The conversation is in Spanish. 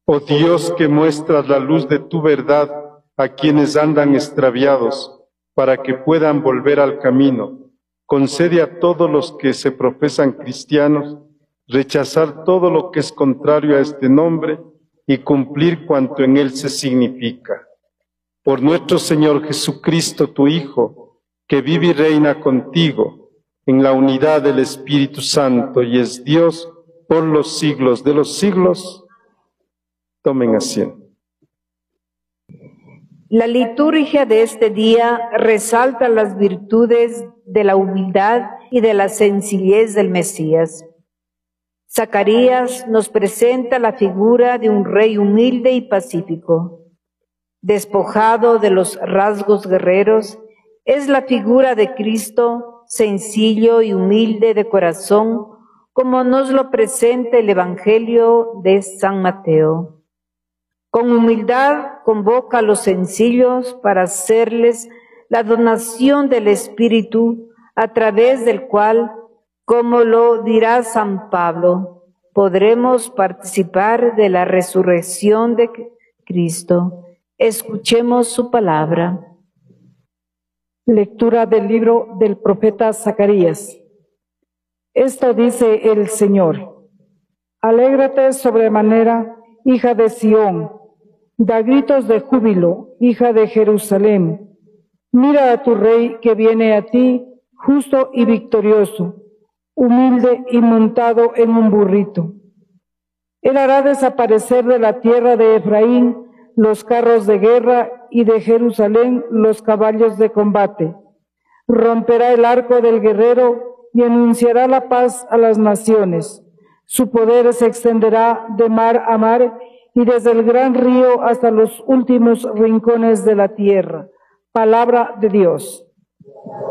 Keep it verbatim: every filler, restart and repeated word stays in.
Oh Dios, que muestras la luz de tu verdad a quienes andan extraviados, para que puedan volver al camino, concede a todos los que se profesan cristianos rechazar todo lo que es contrario a este nombre y cumplir cuanto en él se significa. Por nuestro Señor Jesucristo, tu Hijo, que vive y reina contigo en la unidad del Espíritu Santo y es Dios por los siglos de los siglos. Tomen asiento. La liturgia de este día resalta las virtudes de la humildad y de la sencillez del Mesías. Zacarías nos presenta la figura de un rey humilde y pacífico. Despojado de los rasgos guerreros, es la figura de Cristo, sencillo y humilde de corazón, como nos lo presenta el Evangelio de San Mateo. Con humildad convoca a los sencillos para hacerles la donación del Espíritu, a través del cual, como lo dirá San Pablo, podremos participar de la resurrección de Cristo. Escuchemos su palabra. Lectura del libro del profeta Zacarías. Esto dice el Señor: Alégrate sobremanera, hija de Sión, da gritos de júbilo, hija de Jerusalén. Mira a tu rey que viene a ti, justo y victorioso, humilde y montado en un burrito. Él hará desaparecer de la tierra de Efraín los carros de guerra y de Jerusalén los caballos de combate. Romperá el arco del guerrero y anunciará la paz a las naciones. Su poder se extenderá de mar a mar y desde el gran río hasta los últimos rincones de la tierra. Palabra de Dios.